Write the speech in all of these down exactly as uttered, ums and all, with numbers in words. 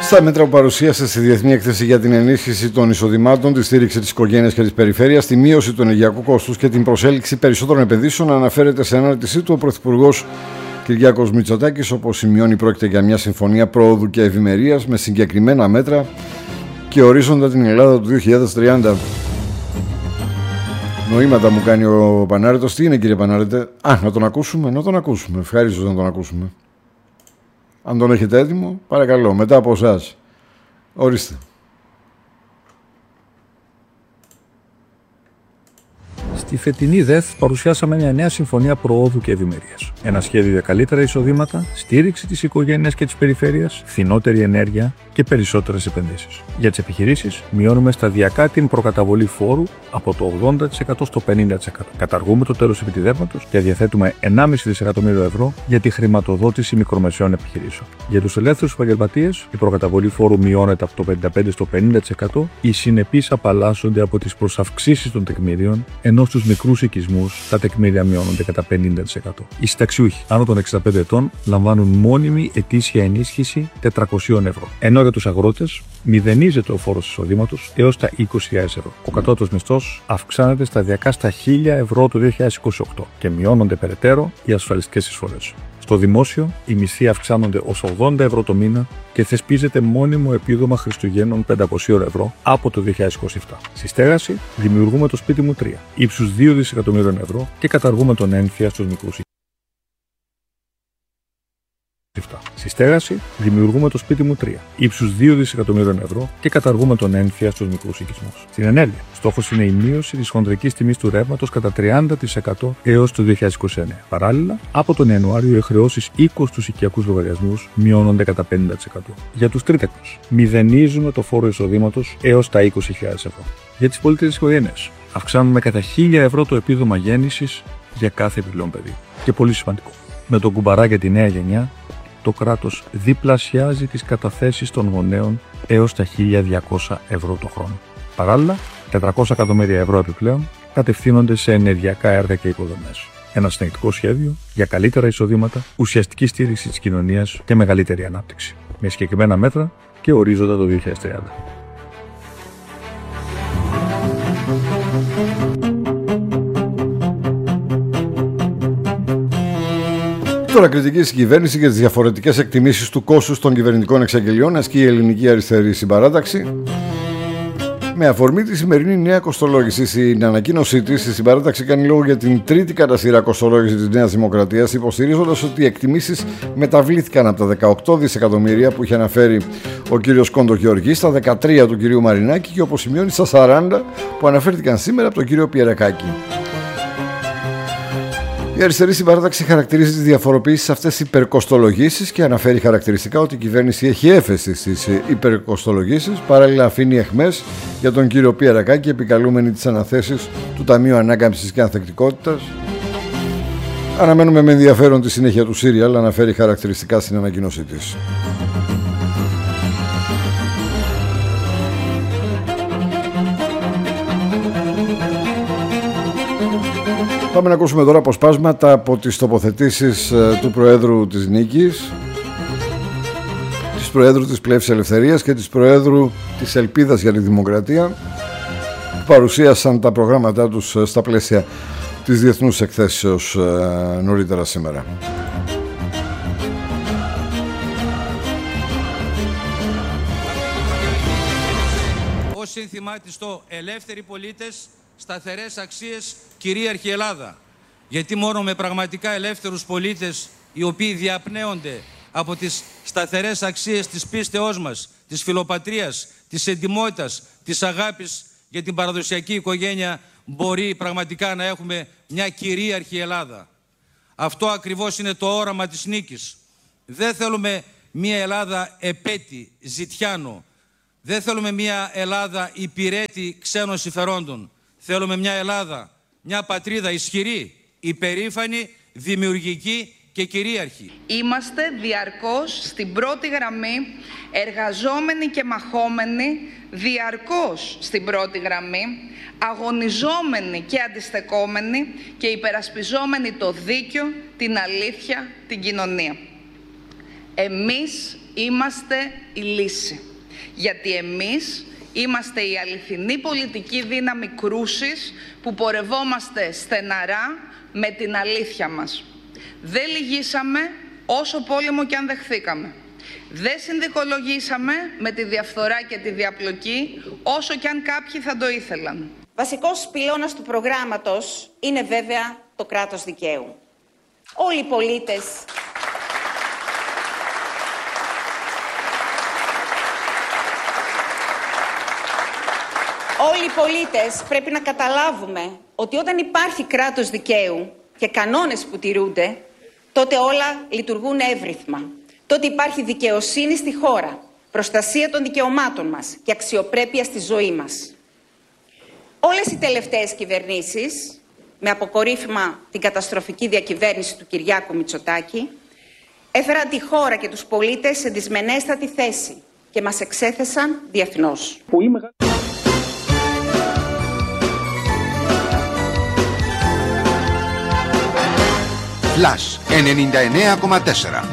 Στα μέτρα που παρουσίασε στη Διεθνή Έκθεση για την ενίσχυση των εισοδημάτων, τη στήριξη της οικογένειας και της περιφέρειας, τη μείωση του ενεργειακού κόστους και την προσέλκυση περισσότερων επενδύσεων, αναφέρεται σε ανάρτησή του ο Πρωθυπουργός Κυριάκος Μητσοτάκης. Όπως σημειώνει, πρόκειται για μια συμφωνία προόδου και ευημερίας με συγκεκριμένα μέτρα και ορίζοντα την Ελλάδα του δύο χιλιάδες τριάντα. Νοήματα μου κάνει ο Πανάρετος. Τι είναι, κύριε Πανάρετε? Α, να τον ακούσουμε, να τον ακούσουμε. Ευχαριστώ να τον ακούσουμε. Αν τον έχετε έτοιμο, παρακαλώ, μετά από εσάς. Ορίστε. Στη φετινή ΔΕΘ παρουσιάσαμε μια νέα συμφωνία προόδου και ευημερίας. Ένα σχέδιο για καλύτερα εισοδήματα, στήριξη της οικογένειας και της περιφέρειας, φθηνότερη ενέργεια και περισσότερες επενδύσεις. Για τις επιχειρήσεις, μειώνουμε σταδιακά την προκαταβολή φόρου από το ογδόντα τοις εκατό στο πενήντα τοις εκατό. Καταργούμε το τέλος επιτιδεύματος και διαθέτουμε ενάμιση δισεκατομμύριο ευρώ για τη χρηματοδότηση μικρομεσαίων επιχειρήσεων. Για τους ελεύθερους επαγγελματίες, η προκαταβολή φόρου μειώνεται από το πενήντα πέντε τοις εκατό στο πενήντα τοις εκατό. Οι συνεπείς απαλλάσσονται από τις προσαυξήσεις των τεκμηρίων, ενώ στους μικρούς οικισμούς τα τεκμήρια μειώνονται κατά πενήντα τοις εκατό. Οι συνταξιούχοι άνω των εξήντα πέντε ετών λαμβάνουν μόνιμη ετήσια ενίσχυση τετρακόσια ευρώ. Ενώ για τους αγρότες μηδενίζεται ο φόρος εισοδήματος έως τα είκοσι χιλιάδες ευρώ. Ο κατώτατος μισθός αυξάνεται σταδιακά στα χίλια ευρώ το δύο χιλιάδες είκοσι οκτώ και μειώνονται περαιτέρω οι ασφαλιστικές εισφορές. Στο δημόσιο, οι μισθοί αυξάνονται ως ογδόντα ευρώ το μήνα και θεσπίζεται μόνιμο επίδομα Χριστουγέννων πεντακόσια ευρώ από το δύο χιλιάδες είκοσι επτά. Στη στέγαση, δημιουργούμε το σπίτι μου τρία, ύψους δύο δισεκατομμύριων ευρώ και καταργούμε τον ένφια στους μικρούς. Στη στέγαση, δημιουργούμε το σπίτι μου τρία, ύψους δύο δισεκατομμύριων ευρώ και καταργούμε τον ένφια στους μικρούς οικισμούς. Στην ενέργεια, στόχος είναι η μείωση της χονδρικής τιμής του ρεύματος κατά τριάντα τοις εκατό έως το δύο χιλιάδες είκοσι εννέα. Παράλληλα, από τον Ιανουάριο οι χρεώσεις οίκους στους οικιακούς λογαριασμούς μειώνονται κατά πενήντα τοις εκατό. Για τους τρίτεκνους, μηδενίζουμε το φόρο εισοδήματος έως τα είκοσι χιλιάδες ευρώ. Για τις πολύτιμες οικογένειες, αυξάνουμε κατά χίλια ευρώ το επίδομα γέννησης για κάθε επιπλέον παιδί. Και πολύ σημαντικό, με τον κουμπαρά για τη νέα γενιά, το κράτος διπλασιάζει τις καταθέσεις των γονέων έως τα χίλια διακόσια ευρώ το χρόνο. Παράλληλα, τετρακόσια εκατομμύρια ευρώ επιπλέον κατευθύνονται σε ενεργειακά έργα και υποδομές. Ένα συνεκτικό σχέδιο για καλύτερα εισοδήματα, ουσιαστική στήριξη της κοινωνίας και μεγαλύτερη ανάπτυξη. Με συγκεκριμένα μέτρα και ορίζοντα το δύο χιλιάδες τριάντα. Τώρα, κριτική στην κυβέρνηση για τις διαφορετικές εκτιμήσεις του κόστους των κυβερνητικών εξαγγελιών ασκεί η Ελληνική Αριστερή Συμπαράταξη. Με αφορμή τη σημερινή νέα κοστολόγηση, στην ανακοίνωσή της, η Συμπαράταξη κάνει λόγο για την τρίτη κατά σειρά κοστολόγηση της Νέας Δημοκρατίας, υποστηρίζοντας ότι οι εκτιμήσεις μεταβλήθηκαν από τα δεκαοκτώ δισεκατομμύρια που είχε αναφέρει ο κύριος Κόντο Γεωργή στα δεκατρία του κυρίου Μαρινάκη και, όπως σημειώνει, στα σαράντα που αναφέρθηκαν σήμερα από τον κύριο Πιερακάκη. Η Αριστερή Συμπαράταξη χαρακτηρίζει τις διαφοροποιήσεις αυτές υπερκοστολογήσεις και αναφέρει χαρακτηριστικά ότι η κυβέρνηση έχει έφεση στις υπερκοστολογήσεις. Παράλληλα, αφήνει αιχμές για τον κύριο Πιερακάκη, επικαλούμενη τις αναθέσεις του Ταμείου Ανάκαμψης και Ανθεκτικότητας. Αναμένουμε με ενδιαφέρον τη συνέχεια του Σύριαλ, αναφέρει χαρακτηριστικά στην ανακοίνωσή της. Πάμε να ακούσουμε τώρα αποσπάσματα από τις τοποθετήσεις του Προέδρου της Νίκης, της Προέδρου της Πλεύσης Ελευθερίας και της Προέδρου της Ελπίδας για τη Δημοκρατία, που παρουσίασαν τα προγράμματά τους στα πλαίσια της Διεθνούς Εκθέσεως νωρίτερα σήμερα. Ως σύνθημά της το «Ελεύθεροι πολίτες, σταθερές αξίες, κυρίαρχη Ελλάδα». Γιατί μόνο με πραγματικά ελεύθερους πολίτες, οι οποίοι διαπνέονται από τις σταθερές αξίες της πίστεώς μας, της φιλοπατρίας, της εντιμότητας, της αγάπης για την παραδοσιακή οικογένεια, μπορεί πραγματικά να έχουμε μια κυρίαρχη Ελλάδα. Αυτό ακριβώς είναι το όραμα της νίκης. Δεν θέλουμε μια Ελλάδα επέτη, ζητιάνο. Δεν θέλουμε μια Ελλάδα υπηρέτη ξένων συμφερόντων. Θέλουμε μια Ελλάδα, μια πατρίδα ισχυρή, υπερήφανη, δημιουργική και κυρίαρχη. Είμαστε διαρκώς στην πρώτη γραμμή, εργαζόμενοι και μαχόμενοι, διαρκώς στην πρώτη γραμμή, αγωνιζόμενοι και αντιστεκόμενοι και υπερασπιζόμενοι το δίκαιο, την αλήθεια, την κοινωνία. Εμείς είμαστε η λύση. Γιατί εμείς είμαστε η αληθινή πολιτική δύναμη κρούσης που πορευόμαστε στεναρά με την αλήθεια μας. Δεν λυγίσαμε όσο πόλεμο κι αν δεχθήκαμε. Δεν συνδικολογήσαμε με τη διαφθορά και τη διαπλοκή όσο κι αν κάποιοι θα το ήθελαν. Βασικός πυλώνας του προγράμματος είναι βέβαια το κράτος δικαίου. Όλοι οι πολίτες Όλοι οι πολίτες πρέπει να καταλάβουμε ότι όταν υπάρχει κράτος δικαίου και κανόνες που τηρούνται, τότε όλα λειτουργούν εύρυθμα. Τότε υπάρχει δικαιοσύνη στη χώρα, προστασία των δικαιωμάτων μας και αξιοπρέπεια στη ζωή μας. Όλες οι τελευταίες κυβερνήσεις, με αποκορύφημα την καταστροφική διακυβέρνηση του Κυριάκου Μητσοτάκη, έφεραν τη χώρα και τους πολίτες σε δυσμενέστατη θέση και μας εξέθεσαν διεθνώς. Φλας ενενήντα εννέα κόμμα τέσσερα.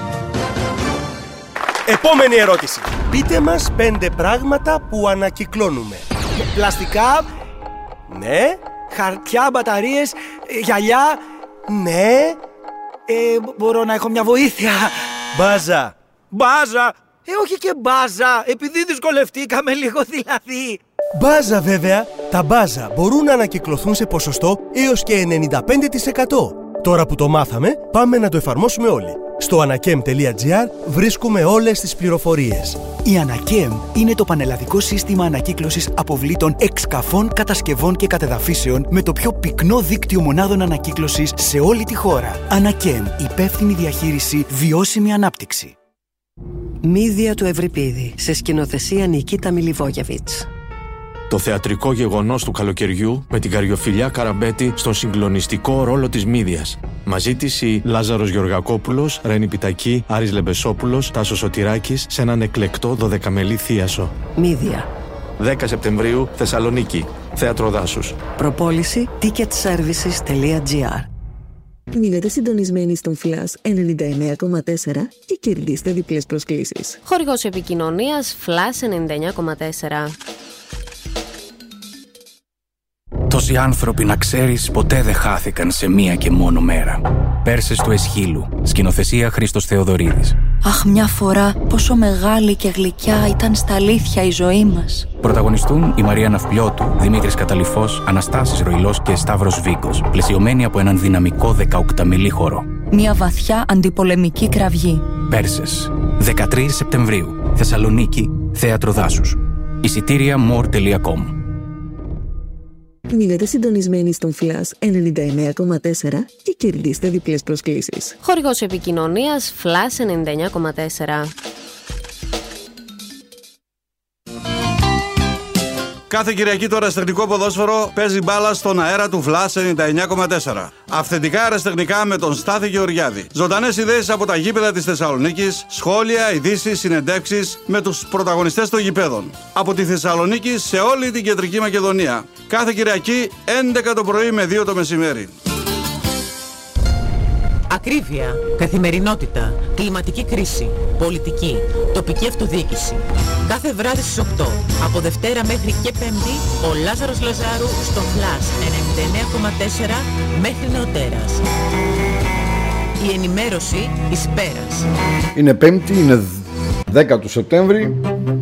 Επόμενη ερώτηση. Πείτε μας πέντε πράγματα που ανακυκλώνουμε. Πλαστικά, ναι. Χαρτιά, μπαταρίες, γυαλιά, ναι. Ε, μπορώ να έχω μια βοήθεια? Μπάζα. Μπάζα! Ε, όχι και μπάζα, επειδή δυσκολευτήκαμε λίγο δηλαδή. Μπάζα βέβαια. Τα μπάζα μπορούν να ανακυκλωθούν σε ποσοστό έως και ενενήντα πέντε τοις εκατό. Τώρα που το μάθαμε, πάμε να το εφαρμόσουμε όλοι. Στο ανακέμ τελεία τζι άρ βρίσκουμε όλες τις πληροφορίες. Η Ανακέμ είναι το πανελλαδικό σύστημα ανακύκλωσης αποβλήτων εξκαφών, κατασκευών και κατεδαφίσεων με το πιο πυκνό δίκτυο μονάδων ανακύκλωσης σε όλη τη χώρα. Ανακέμ, υπεύθυνη διαχείριση, βιώσιμη ανάπτυξη. Μύδια του Ευρυπίδη, σε σκηνοθεσία Νικίτα Μιλιβόγεβιτς. Το θεατρικό γεγονός του καλοκαιριού με την Καριοφιλιά Καραμπέτη στον συγκλονιστικό ρόλο της Μύδιας. Μαζί της η Λάζαρος Γεωργακόπουλος, Ρένη Πιτακή, Άρης Λεμπεσόπουλος, Τάσος Σωτηράκης σε έναν εκλεκτό δωδεκαμελή θίασο. Μύδια. δέκα Σεπτεμβρίου, Θεσσαλονίκη. Θέατρο Δάσους. Προπόληση ticket services τελεία τζι άρ. Μείνετε συντονισμένοι στον Flash ενενήντα εννέα κόμμα τέσσερα και κερδίστε διπλές προσκλήσεις. Χορηγός επικοινωνίας Flash ενενήντα εννέα κόμμα τέσσερα. Τόσοι άνθρωποι, να ξέρεις, ποτέ δεν χάθηκαν σε μία και μόνο μέρα. Πέρσες του Εσχύλου. Σκηνοθεσία Χρήστος Θεοδωρίδης. Αχ, μια φορά πόσο μεγάλη και γλυκιά ήταν στα αλήθεια η ζωή μας. Πρωταγωνιστούν η Μαρία Ναυπλιώτου, Δημήτρης Καταλυφός, Αναστάσης Ροϊλός και Σταύρος Βίκος, πλαισιωμένοι από έναν δυναμικό δεκαοκταμελή χώρο. Μια βαθιά αντιπολεμική κραυγή. Πέρσες, δεκατρείς Σεπτεμβρίου, Θεσσαλονίκη, Θέατρο Δάσους. Εισιτήρια μορ τελεία κομ. Μείνετε συντονισμένοι στον Flash ενενήντα εννέα κόμμα τέσσερα και κερδίστε διπλές προσκλήσεις. Χορηγός επικοινωνίας Flash ενενήντα εννέα κόμμα τέσσερα. Κάθε Κυριακή το αεραστεχνικό ποδόσφαιρο παίζει μπάλα στον αέρα του Flash ενενήντα εννέα κόμμα τέσσερα. Αυθεντικά αεραστεχνικά με τον Στάθη Γεωργιάδη. Ζωντανές ιδέες από τα γήπεδα της Θεσσαλονίκης, σχόλια, ειδήσεις, συνεντεύξεις με τους πρωταγωνιστές των γηπέδων. Από τη Θεσσαλονίκη σε όλη την Κεντρική Μακεδονία. Κάθε Κυριακή έντεκα το πρωί με δύο το μεσημέρι. Ακρίβεια, καθημερινότητα, κλιματική κρίση, πολιτική, τοπική αυτοδιοίκηση. Κάθε βράδυ στις οκτώ, από Δευτέρα μέχρι και Πέμπτη, ο Λάζαρος Λαζάρου στο Flash ενενήντα εννέα κόμμα τέσσερα μέχρι νεοτέρας. Η ενημέρωση εις πέρας. Είναι Πέμπτη, είναι δέκα του Σεπτέμβρη.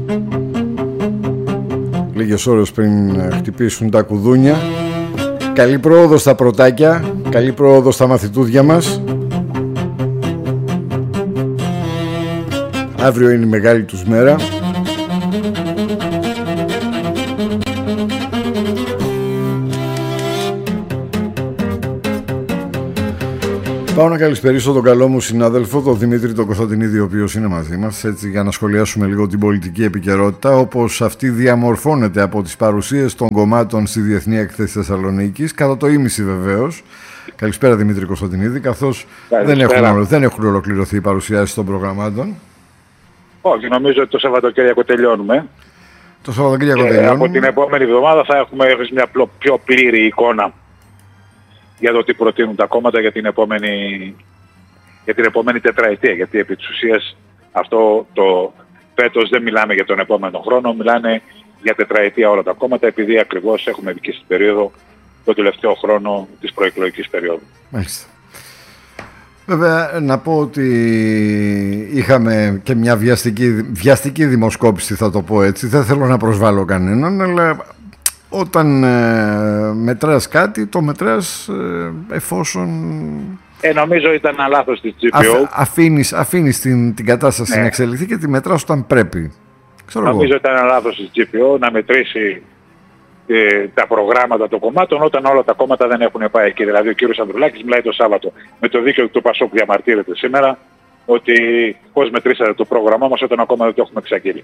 Λίγες ώρες πριν χτυπήσουν τα κουδούνια. Καλή πρόοδο στα πρωτάκια, καλή πρόοδο στα μαθητούδια μας. Αύριο είναι η μεγάλη τους μέρα. Πάω να καλησπερίσω τον καλό μου συνάδελφο, τον Δημήτρη τον Κωνσταντινίδη, ο οποίος είναι μαζί μας, έτσι, για να σχολιάσουμε λίγο την πολιτική επικαιρότητα, όπως αυτή διαμορφώνεται από τις παρουσίες των κομμάτων στη Διεθνή Έκθεση Θεσσαλονίκης, κατά το ίμιση βεβαίως. Καλησπέρα Δημήτρη Κωνσταντινίδη, καθώς δεν έχουν, δεν έχουν ολοκληρωθεί οι παρουσιάσεις των προγραμμάτων. Όχι, νομίζω ότι το Σαββατοκύριακο τελειώνουμε. Το Σαββατοκύριακο και τελειώνουμε. Από την επόμενη εβδομάδα θα έχουμε μια πιο πλήρη εικόνα για το τι προτείνουν τα κόμματα για την επόμενη, για την επόμενη τετραετία. Γιατί επί της ουσίας Αυτό το φέτος δεν μιλάμε για τον επόμενο χρόνο, μιλάνε για τετραετία όλα τα κόμματα, επειδή ακριβώς έχουμε βγει στην περίοδο, το τελευταίο χρόνο της προεκλογικής περίοδου. Μάλιστα. Βέβαια, να πω ότι είχαμε και μια βιαστική, βιαστική δημοσκόπηση, θα το πω έτσι. Δεν θέλω να προσβάλλω κανέναν, αλλά όταν ε, μετράς κάτι, το μετράς ε, εφόσον... Ε, νομίζω ήταν ένα λάθος της τζι πι ο. Αφ, αφήνεις, αφήνεις την, την κατάσταση ναι. να εξελιχθεί και τη μετράς όταν πρέπει. Ξέρω νομίζω εγώ. ήταν ένα λάθος της τζι πι ο να μετρήσει ε, τα προγράμματα των κομμάτων όταν όλα τα κόμματα δεν έχουν πάει εκεί. Δηλαδή ο κύριος Ανδρουλάκης μιλάει το Σάββατο με το δίκαιο του Πασόκ, διαμαρτύρεται σήμερα ότι πώς μετρήσατε το πρόγραμμά μας όταν ακόμα δεν το έχουμε εξαγγείλει.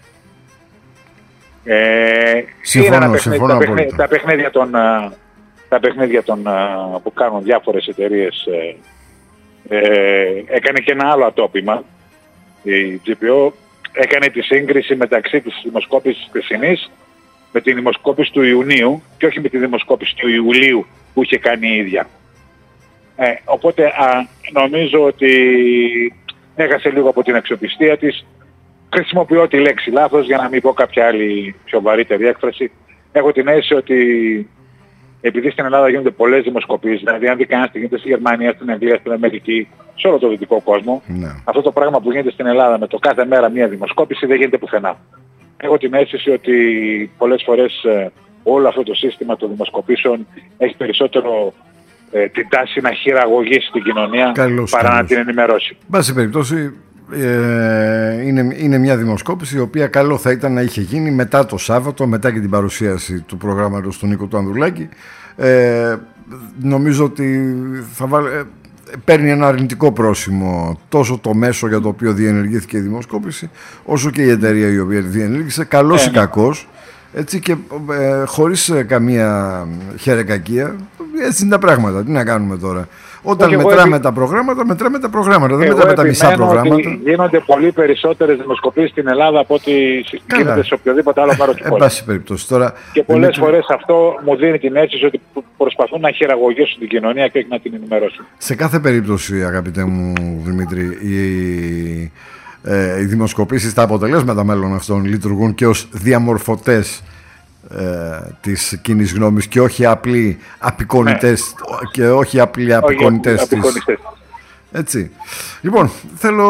Ε, συμφωνώ, είναι συμφωνώ τα, παιχνίδια, τα, παιχνίδια των, τα παιχνίδια των, που κάνουν διάφορες εταιρείες. Ε, ε, έκανε και ένα άλλο ατόπιμα η τζι πι ο, έκανε τη σύγκριση μεταξύ της δημοσκόπησης της χθεσινής με τη δημοσκόπηση του Ιουνίου και όχι με τη δημοσκόπηση του Ιουλίου που είχε κάνει η ίδια. Ε, οπότε α, νομίζω ότι έχασε λίγο από την αξιοπιστία της. Χρησιμοποιώ τη λέξη λάθος για να μην πω κάποια άλλη πιο βαρύτερη έκφραση. Έχω την αίσθηση ότι επειδή στην Ελλάδα γίνονται πολλές δημοσκοπήσεις, δηλαδή αν δει κανένας τι γίνεται στη Γερμανία, στην Αγγλία, στην Αμερική, σε όλο το δυτικό κόσμο, ναι. αυτό το πράγμα που γίνεται στην Ελλάδα με το κάθε μέρα μία δημοσκόπηση δεν γίνεται πουθενά. Έχω την αίσθηση ότι πολλές φορές ε, όλο αυτό το σύστημα των δημοσκοπήσεων έχει περισσότερο ε, την τάση να χειραγωγήσει την κοινωνία καλώς, παρά καλώς. να την ενημερώσει. Βάση περιπτώσει ε, είναι, είναι μια δημοσκόπηση η οποία καλό θα ήταν να είχε γίνει μετά το Σάββατο, μετά και την παρουσίαση του προγράμματος του Νίκου του Ανδρουλάκη. Ε, νομίζω ότι θα βάλει, ε, παίρνει ένα αρνητικό πρόσημο τόσο το μέσο για το οποίο διενεργήθηκε η δημοσκόπηση, όσο και η εταιρεία η οποία διενέργησε, καλός ή κακός, έτσι, και ε, χωρίς ε, καμία χερεκακία. Έτσι είναι τα πράγματα. Τι να κάνουμε τώρα? Όταν εγώ μετράμε επι... τα προγράμματα, μετράμε τα προγράμματα. Δεν μετράμε τα μισά προγράμματα. Ότι γίνονται πολύ περισσότερες δημοσκοπήσεις στην Ελλάδα από ό,τι γίνεται σε οποιοδήποτε άλλο μέρο του κόσμου. Εν πάση περιπτώσει τώρα. Και πολλές είναι... φορές αυτό μου δίνει την αίσθηση ότι προσπαθούν να χειραγωγήσουν την κοινωνία και όχι να την ενημερώσουν. Σε κάθε περίπτωση, αγαπητέ μου Δημήτρη, οι, ε, οι δημοσκοπήσεις, τα αποτελέσματα μάλλον αυτών λειτουργούν και ως διαμορφωτές Ε, της κοινής γνώμης και όχι απλοί απεικονιτές ναι. και όχι απλοί απεικονιτές της. Έτσι. Λοιπόν, θέλω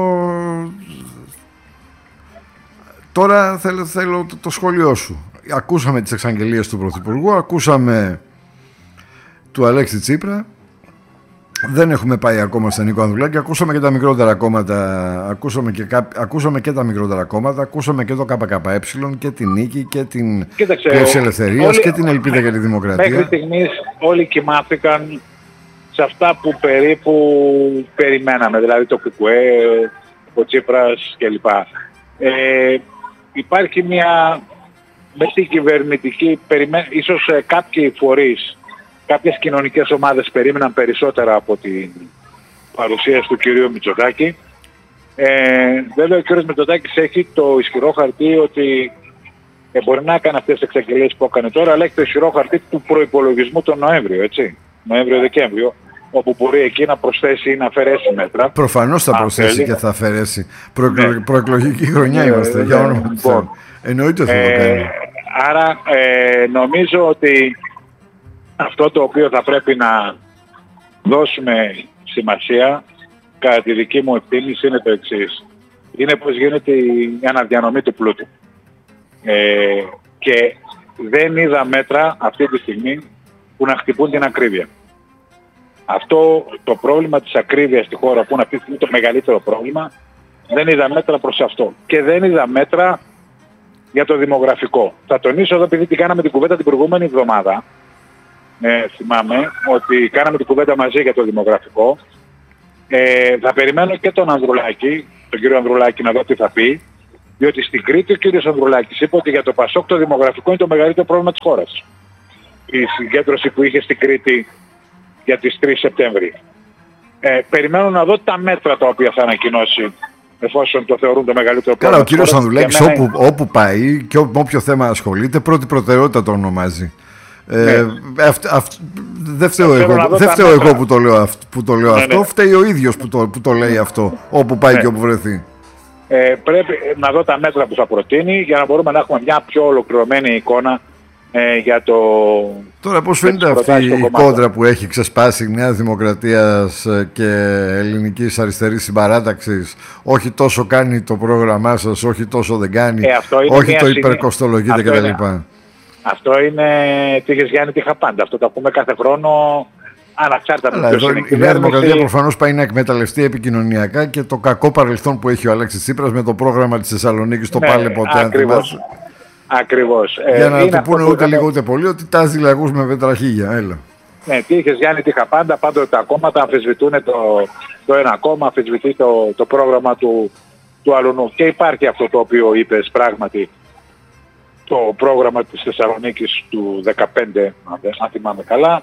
τώρα θέλω, θέλω το, το σχόλιο σου. Ακούσαμε τις εξαγγελίες του Πρωθυπουργού, ακούσαμε του Αλέξη Τσίπρα. Δεν έχουμε πάει ακόμα στον Νίκο Ανδρουλάκη. Ακούσαμε και τα μικρότερα κόμματα. Ακούσαμε και, ακούσαμε και τα μικρότερα κόμματα. Ακούσαμε και το ΚΚΕ και την Νίκη και την Πλεύση Ελευθερίας και την Ελπίδα για τη Δημοκρατία. Μέχρι στιγμής όλοι κοιμάθηκαν σε αυτά που περίπου περιμέναμε. Δηλαδή το ΚΚΕ, ο Τσίπρας κλπ. Ε, υπάρχει μια μετικυβερνητική, περιμέ... ίσως ε, κάποιοι φορείς, κάποιες κοινωνικές ομάδες περίμεναν περισσότερα από την παρουσίαση του κυρίου Μητσοτάκη. Ε, βέβαια ο κύριος Μητσοτάκης έχει το ισχυρό χαρτί ότι ε, μπορεί να έκανε αυτές τις εξαγγελίες που έκανε τώρα, αλλά έχει το ισχυρό χαρτί του προϋπολογισμού τον Νοέμβριο, έτσι, Νοέμβριο-Δεκέμβριο, όπου μπορεί εκεί να προσθέσει ή να αφαιρέσει μέτρα. Προφανώς θα προσθέσει θέλει. Και θα αφαιρέσει. Προεκλο... Ναι. Προεκλογική χρονιά ναι, είμαστε, ναι, για όνομα του Θεού. Εννοείται θα το κάνει. Άρα ε, νομίζω ότι αυτό το οποίο θα πρέπει να δώσουμε σημασία, κατά τη δική μου εκτίμηση, είναι το εξής. Είναι πως γίνεται η αναδιανομή του πλούτου. Ε, και δεν είδα μέτρα αυτή τη στιγμή που να χτυπούν την ακρίβεια. Αυτό το πρόβλημα της ακρίβειας στη χώρα, που είναι αυτή τη στιγμή το μεγαλύτερο πρόβλημα, δεν είδα μέτρα προς αυτό. Και δεν είδα μέτρα για το δημογραφικό. Θα τονίσω εδώ, επειδή την κάναμε την κουβέντα την προηγούμενη εβδομάδα, Ε, θυμάμαι ότι κάναμε την κουβέντα μαζί για το δημογραφικό. Ε, θα περιμένω και τον Ανδρουλάκη, τον κύριο Ανδρουλάκη, να δω τι θα πει, διότι στην Κρήτη ο κύριος Ανδρουλάκης είπε ότι για το Πασόκ το δημογραφικό είναι το μεγαλύτερο πρόβλημα της χώρας. Η συγκέντρωση που είχε στην Κρήτη για τις τρεις Σεπτέμβρη. Ε, περιμένω να δω τα μέτρα τα οποία θα ανακοινώσει, εφόσον το θεωρούν το μεγαλύτερο πρόβλημα. Καλά, ο κύριος Ανδρουλάκης μένα... όπου, όπου πάει και με όποιο θέμα ασχολείται, πρώτη προτεραιότητα το ονομάζει. Ε, ναι. αυ, αυ, δεν φταίω εγώ, δεν φταίω εγώ που το λέω, αυ, που το λέω ναι, αυτό, ναι. Φταίει ο ίδιος που το, που το λέει αυτό, όπου πάει ναι. και όπου βρεθεί. Ε, πρέπει να δω τα μέτρα που θα προτείνει για να μπορούμε να έχουμε μια πιο ολοκληρωμένη εικόνα ε, για το... Τώρα πώς φαίνεται αυτή η κόντρα που έχει ξεσπάσει Νέας Δημοκρατίας και Ελληνικής Αριστερής Συμπαράταξης? Όχι τόσο κάνει το πρόγραμμά σας, όχι τόσο δεν κάνει, ε, όχι το υπερκοστολογείτε κτλ. Αυτό είναι τύχες Γιάννη, τύχα πάντα. Αυτό το ακούμε κάθε χρόνο. Αναξάρτητα από το η Νέα Δημοκρατία προφανώς πάει να εκμεταλλευτεί επικοινωνιακά και το κακό παρελθόν που έχει ο Αλέξης Τσίπρας με το πρόγραμμα της Θεσσαλονίκης, το ναι, πάλε ποτέ, αν θυμάσαι. Ακριβώς. Για να το πούνε ούτε λίγο ούτε πολύ ότι τάζει λαγούς με πετραχίγια. Έλα. Ναι, τύχες Γιάννη, τύχα πάντα. Πάντοτε τα κόμματα αμφισβητούν το, το ένα κόμμα, αμφισβητεί το, το πρόγραμμα του, του αλουνού. Και υπάρχει αυτό το οποίο είπες πράγματι. Το πρόγραμμα της Θεσσαλονίκης του δεκαπέντε, αν θυμάμαι καλά,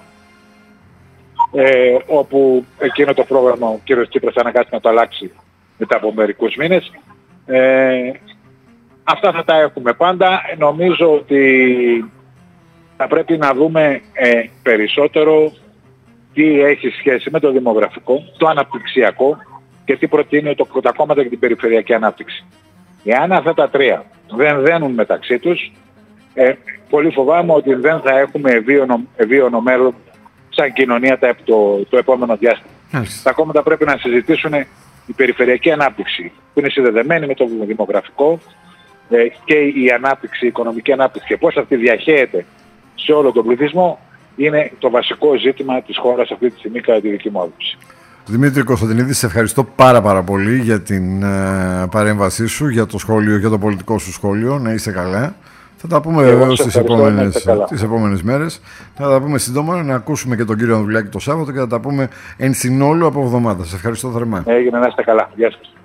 ε, όπου εκείνο το πρόγραμμα ο κύριος Τσίπρας αναγκάστηκε να το αλλάξει μετά από μερικούς μήνες. Ε, αυτά θα τα έχουμε πάντα. Νομίζω ότι θα πρέπει να δούμε ε, περισσότερο τι έχει σχέση με το δημογραφικό, το αναπτυξιακό και τι προτείνει το, τα κόμματα για την περιφερειακή ανάπτυξη. Εάν αυτά τα τρία δεν δένουν μεταξύ τους, ε, πολύ φοβάμαι ότι δεν θα έχουμε ευίωνο μέλλον σαν κοινωνία το, το, το επόμενο διάστημα. Yes. Τα κόμματα πρέπει να συζητήσουν η περιφερειακή ανάπτυξη που είναι συνδεδεμένη με το δημογραφικό ε, και η ανάπτυξη, η οικονομική ανάπτυξη και πώς αυτή διαχέεται σε όλο τον πληθυσμό είναι το βασικό ζήτημα της χώρας αυτή τη στιγμή κατά τη δική μου άποψη. Δημήτρη Κωνσταντινίδη, σε ευχαριστώ πάρα πάρα πολύ για την ε, παρέμβασή σου, για το σχόλιο, για το πολιτικό σου σχόλιο. Να είσαι καλά. Θα τα πούμε βεβαίως τις επόμενες, τις επόμενες μέρες. Θα τα πούμε σύντομα, να ακούσουμε και τον κύριο Ανδρουλάκη το Σάββατο και θα τα πούμε εν συνόλου από εβδομάδα. Σε ευχαριστώ θερμά. Έγινε, να είστε καλά. Γεια σας.